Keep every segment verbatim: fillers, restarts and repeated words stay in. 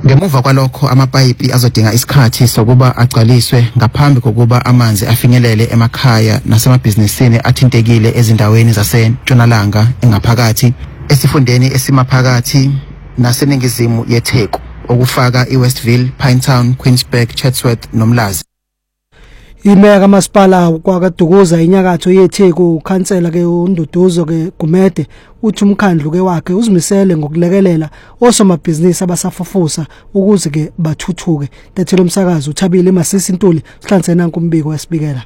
Ngemuva kwalokho amapayipi azodinga isikhathi sokuba agcwaliswe ngaphambi kokuba amanzi afinyelele emakhaya nasemabhizinisini athintekile ezindaweni zaseNtshonalanga engaphakathi esifundeni esimaphakathi naseningizimu yeTheku okufaka iWestville, Pinetown, Queensburg, Chatsworth noMlazi. Imeya kamasipala kwaKaDukuza inyakatho yeTheku ukhansela ke uNduduzo ke Gumede uthi umkhandlu ke wakhe uzimisele ngokulekelela osomabhizinisi abasafufusa ukuze ke bathuthuke. Tethelo umsakazo uThabile Masisi Ntuli sihlanzene nankumbiko wesibikela.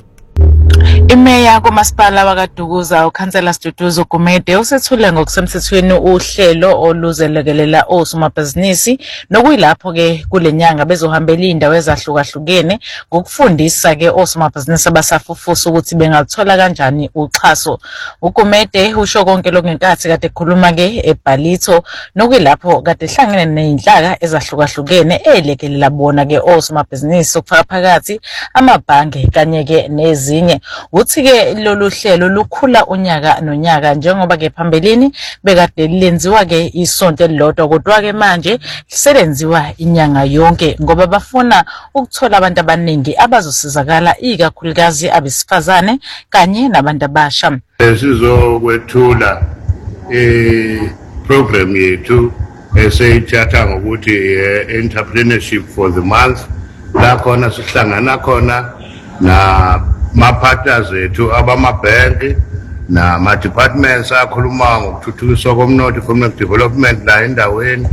Imeya kumasipala wakaDukuza ukhansela Duduzo Gumede usethule ngokusemthethweni uhlelo oluzelekelela osomabhizinisi nokuyilapho ke kulenyanga bezohambela indawo ezahlukahlukene ngokufundisa ke osomabhizinisi abasafufusa ukuthi bengathola kanjani uxhaso. uGumede usho konke lokungenkathi kade ekhuluma ke eBhalito nokuyilapho kade ehlangene nezinhlaka ezahlukahlukene elekelela bona ke osomabhizinisi okufaka phakathi amabhange kanye ke nezinye. Uthi ke lolu hlelo lukhula unyaka nonyaka njengoba ke phambilini bekade lenziwa ke isonto elilodwa kodwa ke manje lisebenziwa inyanga yonke ngoba bafuna ukuthola abantu abaningi abazosizakala ikakhulukazi abesifazane kanye nabantu abasha. Sizokwethula eh program yethu eseyithatha ngokuthi entrepreneurship for the month la khona sihlangana khona na ma-partners ethu abamabhenki nama-departments akhuluma ngokuthuthukiswa komnotho, economic development la endaweni.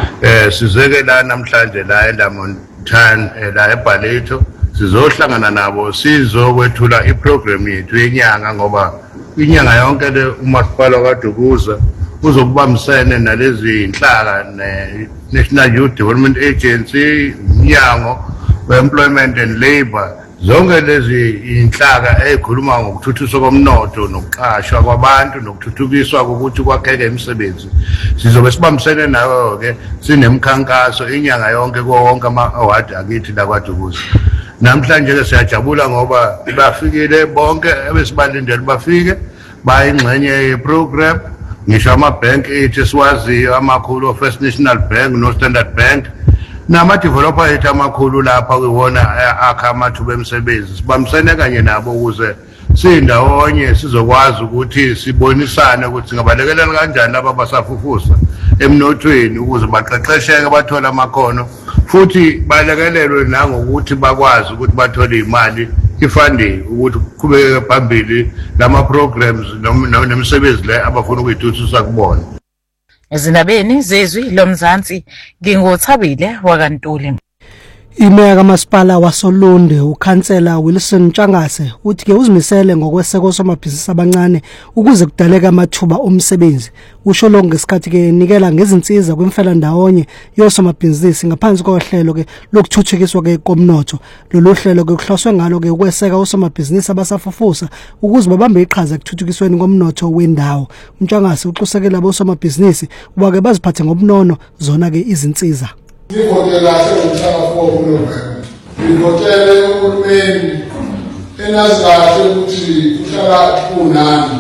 Eh sizeke la namhlanje la eLamontan la eBhalito sizohlangana nabo sizokwethula iprogram yethu yenyanga ngoba inyanga yonke le umasipala kaDukuza uzokubambisene nalezi inhlaka ne-National Youth Development Agency, umnyango we-Employment and Labour. Zonke lezi inhlaka ezikhuluma ngokuthuthukiswa komnotho nokuqashwa kwabantu nokuthuthukiswa ukuthi kwakheke imisebenzi sizobe sibambisene nayo ke sinemkhankaso inyanga yonke konke ama-award akithi la kwaDukuza. Namhlanje ke siyajabula ngoba bafikile bonke ebesibalindele bafike bayingxenye yeprogram ngisho amabhenki ethu esiwaziyo amakhulu First National Bank no Standard Bank nama-developer ethu amakhulu lapha kuwona akha amathuba emisebenzi sibambisene kanye nabo ukuze sindawonye sizokwazi ukuthi sibonisane ukuthi singabalekelela kanjani laba basafufusa emnothweni ukuze baqeqesheke bathola amakhono futhi balekelelwe nangokuthi bakwazi ukuthi bathole imali ifunding ukuthi qhubeke phambili lama programs nemisebenzi le abafuna ukuyithuthukisa kubona. Ezindabeni zezwi lomzansi ngingothabile wakantuli. Imeya kamasipala waSolunde ukhansela Wilson Ntshangase uthi ke uzimisele ngokweseko somabhizinisi abancane ukuze kudaleka amathuba omsebenzi. Usho lo ngesikhathi ke nikela ngezinsiza kwimfela ndawonye yosomabhizinisi ngaphansi kohlelo ke lokuthuthukiswa ke komnotho. Lolu hlelo ke kuhloswe ngalo ke ukweseka osomabhizinisi abasafufusa ukuze babambe iqhaza ekuthuthukisweni komnotho wendawo. Ntshangase uxusekela abosomabhizinisi uba ke baziphathe ngobunono zona ke izinsiza. Ngivotela umhlaba wobulungu. Ngivotele uhulumeni enazi kahle ukuthi uhlala kunani.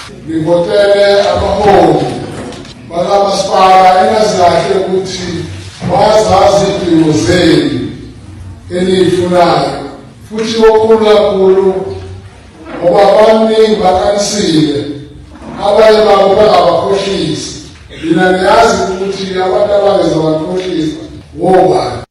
Ngivotele abaholi bakamasipala enazi kahle ukuthi bazazi impilo zenu enifunayo. Futhi okukhulu kakhulu ngoba abaningi bakanisile abanye babo bangabakhohlisi. Mina ngiyazi ukuthi abantu abangeza bakhohlisa ngoba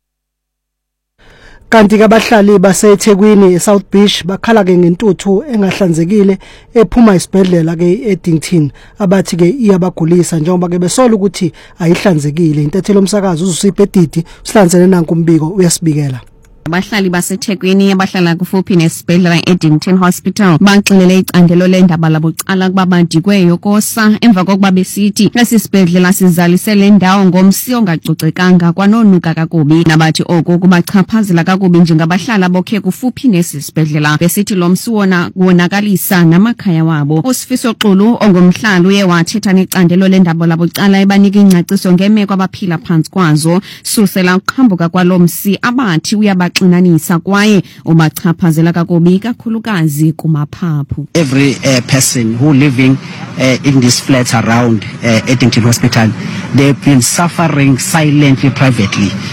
kanti kabahlali baseThekwini eSouth Beach bakhala ke ngentuthu engahlanzekile ephuma isibhedlela ke eEdington abathi ke iyabagulisa njengoba ke besola ukuthi ayihlanzekile. Intethelo umsakazo uzusipedidi sihlanzene nankumbiko uyasibikela. Abahlali baseThekwini abahlala kufuphi nesibhedlela eEdington Hospital baxelele icandelo lendaba labucala kuba bandikweyo kosa emva kokuba besithi lesisibhedlela sizalisele indawo ngomsi ongacocekanga kwanonuka kakubi nabathi oku kubachaphazela kakubi njengabahlala bokhe kufuphi nesisibhedlela besithi lo msi wona wonakalisa namakhaya wabo. Usifiso Xulu ongumhlali uye wathetha necandelo lendaba labucala ebanika ingcaciso ngemeko abaphila phansi kwazo susela uqhambuka kwalomsi abathi uyaba xinanisa kwaye ubachaphazela kakubi kakhulukazi kumaphaphu. Every uh, person who living uh, in this flat around uh, Eddington Hospital, they've been suffering silently privately.